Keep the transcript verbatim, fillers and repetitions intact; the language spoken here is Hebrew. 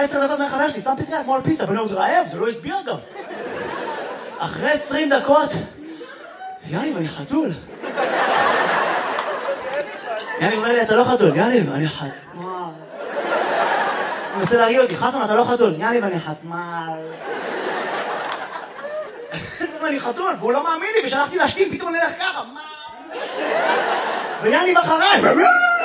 עשר דקות מהחבר שלי, סתם פטריה כמו על פיצה, אבל הוא עוד רעב, זה לא הסביר גם. אחרי עשרים דקות, יאניב, אני חתול. יאניב אומר לי, אתה לא חתול. יאניב, אני חתול. הוא מנסה להרגיע אותי, חסון, אתה לא חתול. יאניב, אני חתמל. אני חתול, והוא לא מאמין לי, ושלחתי להשתים, פתאום נלך ככה. ויאניב אחריי.